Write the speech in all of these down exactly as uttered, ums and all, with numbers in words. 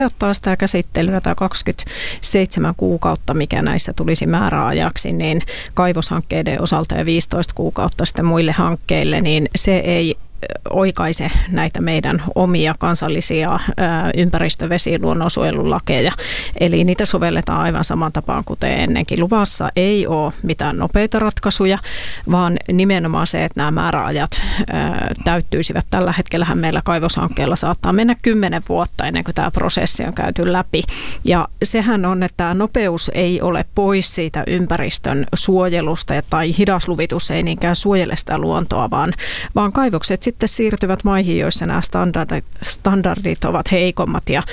ottaa sitä käsittelyä tai kaksikymmentäseitsemän kuukautta, mikä näissä tulisi määräajaksi, niin kaivoshankkeiden osalta ja viisitoista kuukautta sitten muille hankkeille, niin se ei oikaise näitä meidän omia kansallisia ää, ympäristö-, vesi- ja luonnonsuojelulakeja. Eli niitä sovelletaan aivan saman tapaan kuten ennenkin. Luvassa ei ole mitään nopeita ratkaisuja, vaan nimenomaan se, että nämä määräajat ää, täyttyisivät. Tällä hetkellähän meillä kaivoshankkeella saattaa mennä kymmenen vuotta ennen kuin tämä prosessi on käyty läpi. Ja sehän on, että tämä nopeus ei ole pois siitä ympäristön suojelusta tai hidasluvitus ei niinkään suojele sitä luontoa, vaan, vaan kaivokset sitten siirtyvät maihin, joissa nämä standardit, standardit ovat heikommat. Ja,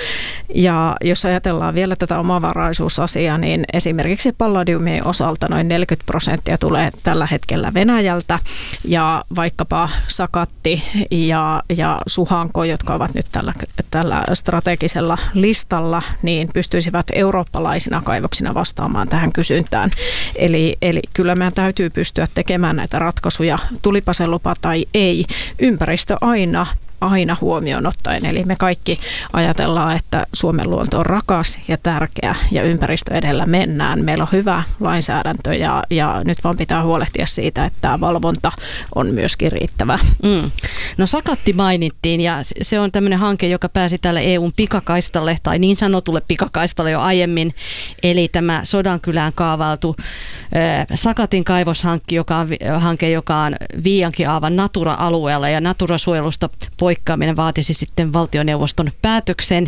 ja jos ajatellaan vielä tätä omavaraisuusasiaa, niin esimerkiksi palladiumin osalta noin neljäkymmentä prosenttia tulee tällä hetkellä Venäjältä ja vaikkapa Sakatti ja, ja Suhanko, jotka ovat nyt tällä, tällä strategisella listalla, niin pystyisivät eurooppalaisina kaivoksina vastaamaan tähän kysyntään. Eli, eli kyllä meidän täytyy pystyä tekemään näitä ratkaisuja, tulipa se lupa tai ei, ympäristö aina, aina huomioon ottaen. Eli me kaikki ajatellaan, että Suomen luonto on rakas ja tärkeä ja ympäristö edellä mennään. Meillä on hyvä lainsäädäntö ja, ja nyt vaan pitää huolehtia siitä, että tämä valvonta on myöskin riittävä. Mm. No Sakatti mainittiin ja se on tämmöinen hanke, joka pääsi tälle E U:n pikakaistalle tai niin sanotulle pikakaistalle jo aiemmin. Eli tämä Sodankylään kaavailtu äh, Sakatin kaivoshanke, joka on, hanke, joka on Viiankiaavan Natura-alueella ja Natura-suojelusta poikkeaminen vaatisi sitten valtioneuvoston päätöksen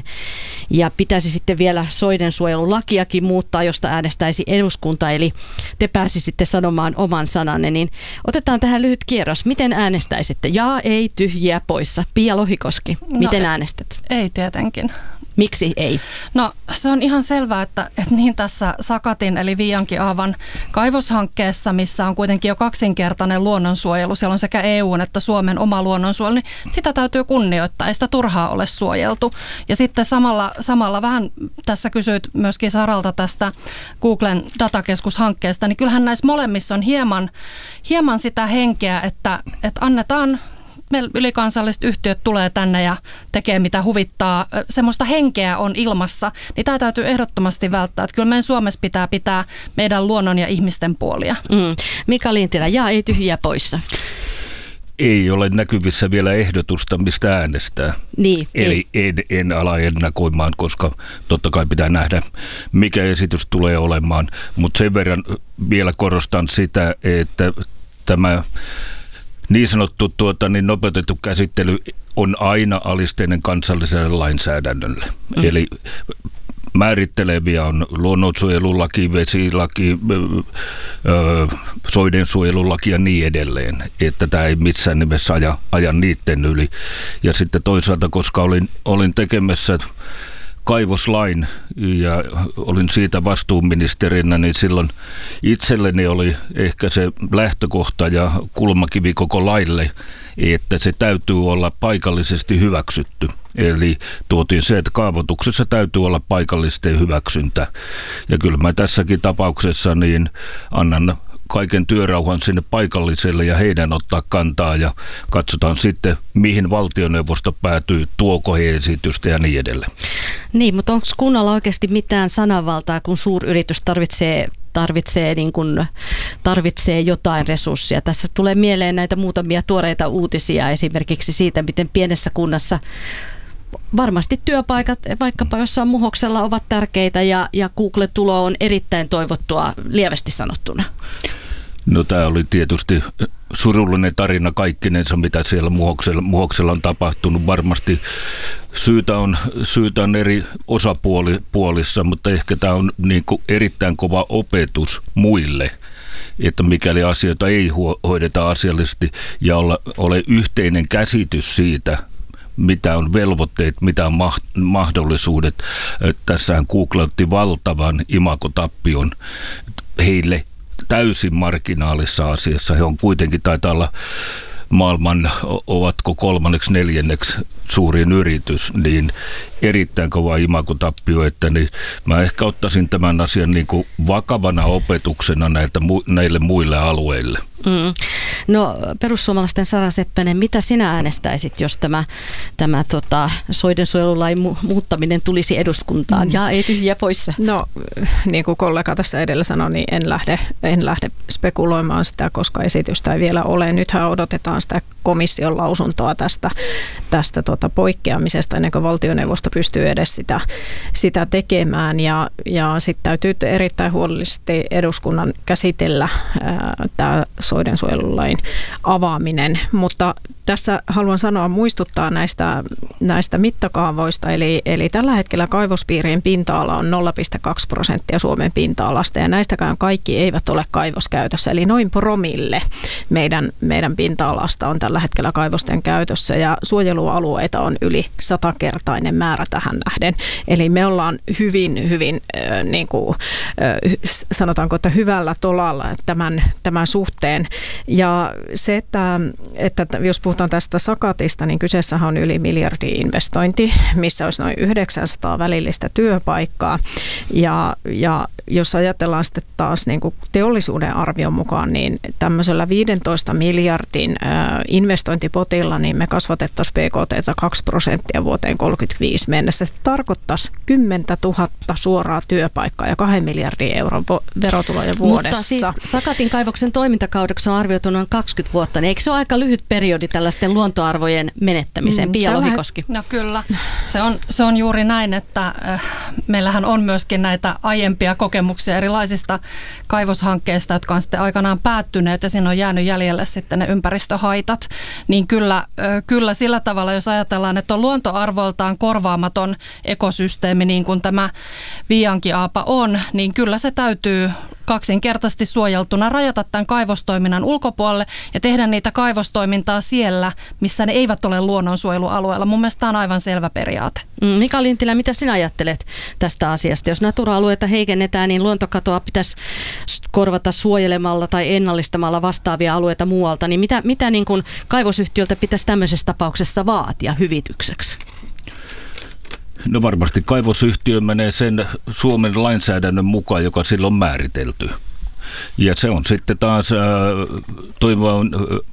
ja pitäisi sitten vielä soidensuojelulakiakin muuttaa, josta äänestäisi eduskunta, eli te pääsisitte sanomaan oman sananne, niin otetaan tähän lyhyt kierros. Miten äänestäisitte? Jaa, ei, tyhjiä, poissa. Pia Lohikoski, miten no, äänestät? Ei tietenkin. Miksi ei? No se on ihan selvää, että, että niin tässä Sakatin eli Viiankiaavan kaivoshankkeessa, missä on kuitenkin jo kaksinkertainen luonnonsuojelu, siellä on sekä E U:n että Suomen oma luonnonsuojelu, niin sitä täytyy kunnioittaa, ei sitä turhaa ole suojeltu. Ja sitten samalla, samalla vähän tässä kysyit myöskin Saralta tästä Googlen datakeskushankkeesta, niin kyllähän näissä molemmissa on hieman, hieman sitä henkeä, että, että annetaan meillä ylikansalliset yhtiöt tulee tänne ja tekee mitä huvittaa. Semmoista henkeä on ilmassa, niin tämä täytyy ehdottomasti välttää. Että kyllä meidän Suomessa pitää pitää meidän luonnon ja ihmisten puolia. Mm. Mika Lintilä, jaa, ei tyhjiä poissa. Ei ole näkyvissä vielä ehdotusta, mistä äänestää. Niin, Eli en, en ala ennakoimaan, koska totta kai pitää nähdä, mikä esitys tulee olemaan. Mutta sen verran vielä korostan sitä, että tämä niin sanottu tuota, niin nopeutettu käsittely on aina alisteinen kansalliselle lainsäädännölle. Mm. Eli määritteleviä on luonnonsuojelulaki, vesilaki, öö, soidensuojelulaki ja niin edelleen. Että tämä ei missään nimessä aja, aja niiden yli. Ja sitten toisaalta, koska olin, olin tekemässä kaivoslain ja olin siitä vastuuministerinä, niin silloin itselleni oli ehkä se lähtökohta ja kulmakivi koko laille, että se täytyy olla paikallisesti hyväksytty. Eli tuotiin se, että kaavoituksessa täytyy olla paikallisten hyväksyntä. Ja kyllä mä tässäkin tapauksessa niin annan kaiken työrauhan sinne paikalliselle ja heidän ottaa kantaa ja katsotaan sitten, mihin valtioneuvosto päätyy, tuoko he esitystä ja niin edelleen. Niin, mutta onko kunnalla oikeasti mitään sananvaltaa, kun suuryritys tarvitsee, tarvitsee, niin kun, tarvitsee jotain resursseja? Tässä tulee mieleen näitä muutamia tuoreita uutisia esimerkiksi siitä, miten pienessä kunnassa varmasti työpaikat, vaikkapa jossain Muhoksella, ovat tärkeitä ja, ja Google-tulo on erittäin toivottua, lievästi sanottuna. No tämä oli tietysti surullinen tarina kaikkinensa, mitä siellä Muhoksella, Muhoksella on tapahtunut. Varmasti syytä on, syytä on eri osapuolissa, mutta ehkä tämä on niin kuin erittäin kova opetus muille, että mikäli asioita ei hoideta asiallisesti ja olla, ole yhteinen käsitys siitä, mitä on velvoitteet, mitä on mahdollisuudet. Tässähän Google otti valtavan imagotappion heille täysin marginaalissa asiassa. He on kuitenkin, taitaa olla maailman, ovatko kolmanneksi, neljänneksi suurin yritys, niin erittäin kova imagotappio, että niin mä ehkä ottaisin tämän asian niin kuin vakavana opetuksena näiltä, näille muille alueille. Mm. No perussuomalaisten Sara Seppänen, mitä sinä äänestäisit, jos tämä, tämä tota, soidensuojelulain mu- muuttaminen tulisi eduskuntaan mm. ja ei tyhjiä poissa? No niin kuin kollega tässä edellä sanoi, niin en lähde, en lähde spekuloimaan sitä, koska esitystä ei vielä ole. Nythän odotetaan sitä komission lausuntoa tästä, tästä tota poikkeamisesta ennen kuin valtioneuvosto pystyy edes sitä, sitä tekemään ja, ja sitten täytyy erittäin huolellisesti eduskunnan käsitellä tämä soidensuojelulain avaaminen, mutta tässä haluan sanoa, muistuttaa näistä, näistä mittakaavoista, eli, eli tällä hetkellä kaivospiirien pinta-ala on nolla pilkku kaksi prosenttia Suomen pinta-alasta ja näistäkään kaikki eivät ole kaivoskäytössä, eli noin promille meidän, meidän pinta-alasta on tällä hetkellä kaivosten käytössä ja suojelualueita on yli satakertainen määrä tähän nähden, eli me ollaan hyvin, hyvin äh, niin kuin, äh, sanotaanko, että hyvällä tolalla tämän, tämän suhteen ja se, että, että jos puhutaan tästä sakatista, niin kyseessähän on yli miljardi investointi, missä olisi noin yhdeksänsataa välillistä työpaikkaa. Ja, ja jos ajatellaan sitten taas niin kuin teollisuuden arvion mukaan, niin tämmöisellä viidentoista miljardin investointipotilla, niin me kasvatettaisiin B K T:tä kaksi prosenttia vuoteen kolmekymmentäviisi mennessä. Se tarkoittaisi kymmentätuhatta suoraa työpaikkaa ja kahden miljardin euron verotuloja vuodessa. Mutta siis Sakatin kaivoksen toimintakaudeksi on arvioitu noin kaksikymmentä vuotta, niin eikö se ole aika lyhyt periodi tällaisten luontoarvojen menettämiseen? Mm, Pia Lohikoski. No kyllä, se on, se on juuri näin, että äh, meillähän on myöskin näitä aiempia kokemuksia erilaisista kaivoshankkeista, jotka on sitten aikanaan päättyneet ja siinä on jäänyt jäljelle sitten ne ympäristöhaitat. Niin kyllä, äh, kyllä sillä tavalla, jos ajatellaan, että on luontoarvoltaan korvaamaton ekosysteemi, niin kuin tämä Viiankiaapa on, niin kyllä se täytyy kaksinkertaisesti suojeltuna rajata tämän kaivostoiminnan ulkopuolelle ja tehdä niitä kaivostoimintaa siellä, missä ne eivät ole luonnonsuojelualueella. Mun mielestä tämä on aivan selvä periaate. Mika Lintilä, mitä sinä ajattelet tästä asiasta? Jos natura-alueita heikennetään, niin luontokatoa pitäisi korvata suojelemalla tai ennallistamalla vastaavia alueita muualta. Niin mitä, mitä niin kuin kaivosyhtiöltä pitäisi tämmöisessä tapauksessa vaatia hyvitykseksi? No varmasti kaivosyhtiö menee sen Suomen lainsäädännön mukaan, joka silloin on määritelty. Ja se on sitten taas äh, toimivan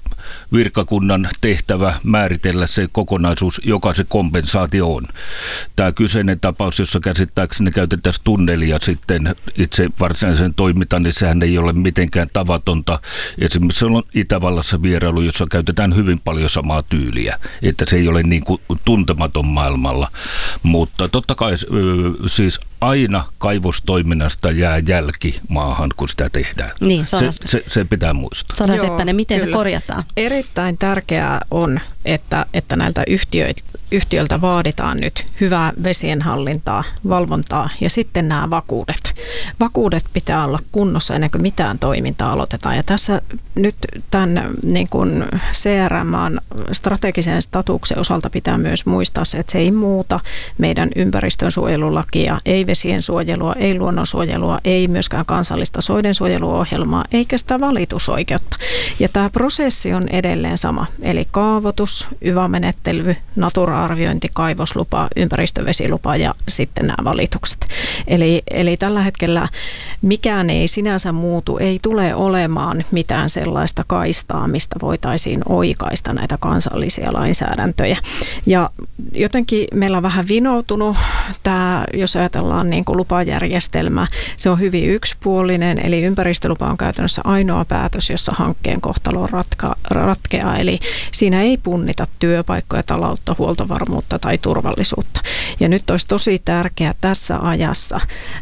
virkakunnan tehtävä määritellä se kokonaisuus, joka se kompensaatio on. Tämä kyseinen tapaus, jossa käsittääkseni käytettäisiin tunnelia sitten itse varsinaisen toimintaan, niin sehän ei ole mitenkään tavatonta. Esimerkiksi on Itävallassa vierailu, jossa käytetään hyvin paljon samaa tyyliä, että se ei ole niin kuin tuntematon maailmalla. Mutta totta kai siis aina kaivostoiminnasta jää jälki maahan, kun sitä tehdään. Niin, se, se, se pitää muistaa. Sara Seppänen, miten kyllä. se korjataan? Erittäin tärkeää on, että, että näiltä yhtiöiltä, yhtiöiltä vaaditaan nyt hyvää vesienhallintaa, valvontaa ja sitten nämä vakuudet. Vakuudet pitää olla kunnossa ennen kuin mitään toimintaa aloitetaan. Ja tässä nyt tämän niin kuin C R M:n strategisen statuksen osalta pitää myös muistaa se, että se ei muuta meidän ympäristönsuojelulakia, ei vesien suojelua, ei luonnonsuojelua, ei myöskään kansallista soidensuojeluohjelmaa, eikä sitä valitusoikeutta. Ja tämä prosessi on edelleen sama, eli kaavoitus, Y V A-menettely, natura-arviointi, kaivoslupa, ympäristövesilupa ja sitten nämä valitukset. Eli, eli tällä hetkellä mikään ei sinänsä muutu, ei tule olemaan mitään sellaista kaistaa, mistä voitaisiin oikaista näitä kansallisia lainsäädäntöjä. Ja jotenkin meillä on vähän vinoutunut tämä, jos ajatellaan niin kuin lupajärjestelmä, se on hyvin yksipuolinen, eli ympäristölupa on käytännössä ainoa päätös, jossa hankkeen kohtalo ratka, ratkeaa, eli siinä ei punnita työpaikkoja, taloutta, huoltovarmuutta tai turvallisuutta. Ja nyt olisi tosi tärkeää tässä ajassa,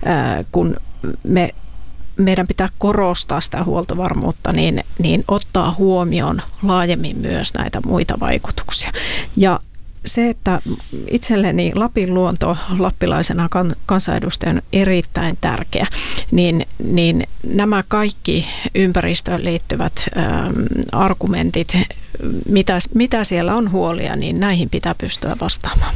kun me meidän pitää korostaa sitä huoltovarmuutta, niin, niin ottaa huomioon laajemmin myös näitä muita vaikutuksia. Ja se, että itselleni Lapin luonto lappilaisena kansanedustajana on erittäin tärkeä, niin, niin nämä kaikki ympäristöön liittyvät äm, argumentit, mitä, mitä siellä on huolia, niin näihin pitää pystyä vastaamaan.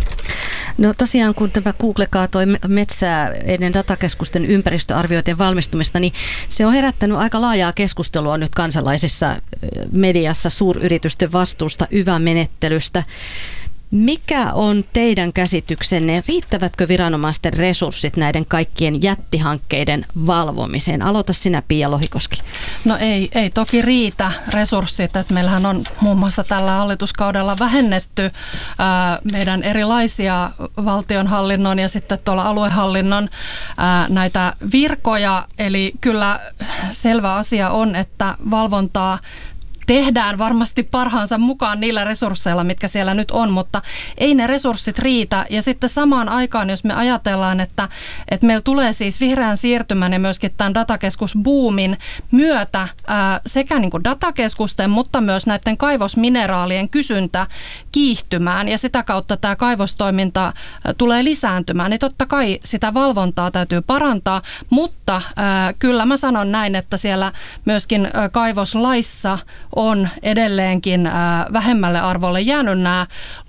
No tosiaan, kun tämä Google kaatoi metsää ennen datakeskusten ympäristöarvioiden valmistumista, niin se on herättänyt aika laajaa keskustelua nyt kansalaisessa mediassa suuryritysten vastuusta Y V A-menettelystä. Mikä on teidän käsityksenne? Riittävätkö viranomaisten resurssit näiden kaikkien jättihankkeiden valvomiseen? Aloita sinä, Pia Lohikoski. No ei, ei toki riitä resurssit. Että meillähän on muun muassa tällä hallituskaudella vähennetty ää, meidän erilaisia valtionhallinnon ja sitten tuolla aluehallinnon ää, näitä virkoja. Eli kyllä selvä asia on, että valvontaa tehdään varmasti parhaansa mukaan niillä resursseilla, mitkä siellä nyt on, mutta ei ne resurssit riitä. Ja sitten samaan aikaan, jos me ajatellaan, että, että meillä tulee siis vihreän siirtymän ja myöskin tämän datakeskusbuumin myötä ää, sekä niin kuin datakeskusten, mutta myös näiden kaivosmineraalien kysyntä kiihtymään ja sitä kautta tämä kaivostoiminta tulee lisääntymään, niin totta kai sitä valvontaa täytyy parantaa, mutta ää, kyllä mä sanon näin, että siellä myöskin ää, kaivoslaissa on edelleenkin ää, vähemmälle arvolle jäänyt nämä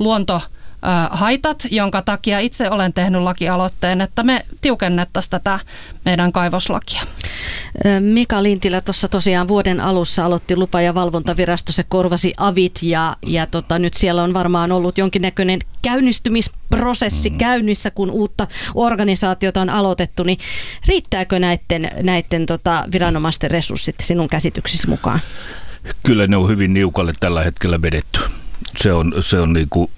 luontohaitat, jonka takia itse olen tehnyt lakialoitteen, että me tiukennettaisiin tätä meidän kaivoslakia. Mika Lintilä tuossa tosiaan vuoden alussa aloitti lupa- ja valvontavirasto, se korvasi avit ja, ja tota, nyt siellä on varmaan ollut jonkinnäköinen käynnistymisprosessi mm. käynnissä, kun uutta organisaatiota on aloitettu, niin riittääkö näiden, näiden tota, viranomaisten resurssit sinun käsityksesi mukaan? Kyllä ne on hyvin niukalle tällä hetkellä vedetty. Se on, se on niin kuin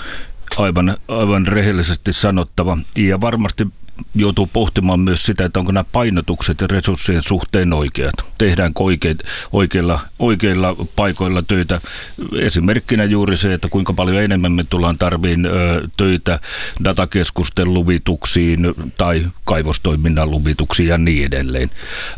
aivan, aivan rehellisesti sanottava. Ja varmasti joutuu pohtimaan myös sitä, että onko nämä painotukset ja resurssien suhteen oikeat. Tehdäänkö oikein, oikeilla, oikeilla paikoilla töitä. Esimerkkinä juuri se, että kuinka paljon enemmän me tullaan tarviin ö, töitä datakeskusten luvituksiin tai kaivostoiminnan luvituksiin ja niin edelleen.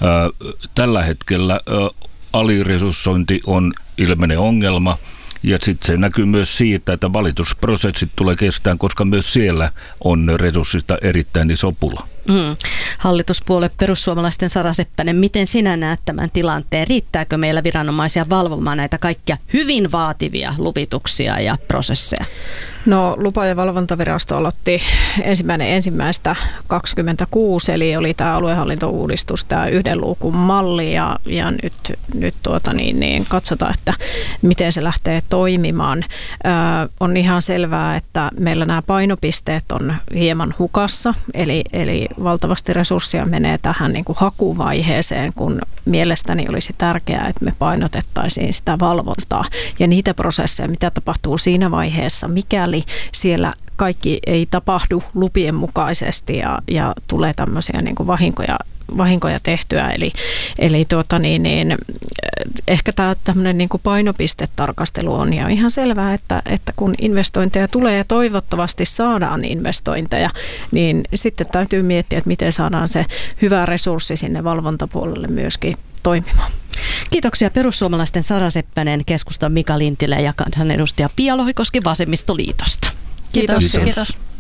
Ö, tällä hetkellä ö, aliresurssointi on ilmeinen ongelma. Ja sitten se näkyy myös siitä, että valitusprosessit tulee kestään, koska myös siellä on resurssista erittäin iso pula. Mm. Hallituspuolue perussuomalaisten Sara Seppänen, miten sinä näet tämän tilanteen? Riittääkö meillä viranomaisia valvomaan näitä kaikkia hyvin vaativia luvituksia ja prosesseja? No, lupa- ja valvontavirasto aloitti ensimmäinen ensimmäistä kaksikymmentäkuusi, eli oli tämä aluehallintouudistus, tämä yhden luukun malli, ja, ja nyt, nyt tuota niin, niin katsotaan, että miten se lähtee toimimaan. Ö, on ihan selvää, että meillä nämä painopisteet on hieman hukassa, eli, eli valtavasti resursseja menee tähän niin kuin hakuvaiheeseen, kun mielestäni olisi tärkeää, että me painotettaisiin sitä valvontaa ja niitä prosesseja, mitä tapahtuu siinä vaiheessa, mikäli siellä kaikki ei tapahdu lupien mukaisesti ja, ja tulee tämmöisiä niin kuin vahinkoja, vahinkoja tehtyä. Eli, eli tuota niin, niin, ehkä tämä tämmöinen niin kuin painopistetarkastelu on ja ihan selvää, että, että kun investointeja tulee ja toivottavasti saadaan investointeja, niin sitten täytyy miettiä, että miten saadaan se hyvä resurssi sinne valvontapuolelle myöskin toimimaan. Kiitoksia perussuomalaisten Sara Seppänen, keskustan Mika Lintilä ja kansanedustaja Pia Lohikoski Vasemmistoliitosta. Kiitos. Kiitos. Kiitos.